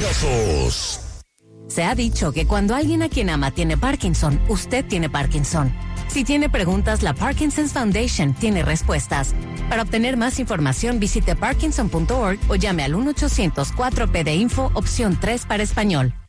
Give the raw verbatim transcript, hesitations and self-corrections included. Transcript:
Casos. Se ha dicho que cuando alguien a quien ama tiene Parkinson, usted tiene Parkinson. Si tiene preguntas, la Parkinson's Foundation tiene respuestas. Para obtener más información, visite parkinson punto org o llame al uno ochocientos cuatro P de Info, opción tres para español.